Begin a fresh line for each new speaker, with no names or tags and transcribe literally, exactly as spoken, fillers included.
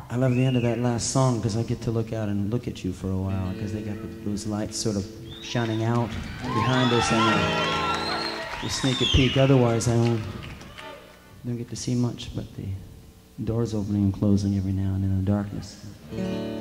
I love the end of that last song because I get to look out and look at you for a while because they got those lights sort of shining out behind us and uh, we sneak a peek. Otherwise, I don't, don't get to see much but the doors opening and closing every now and then in the darkness.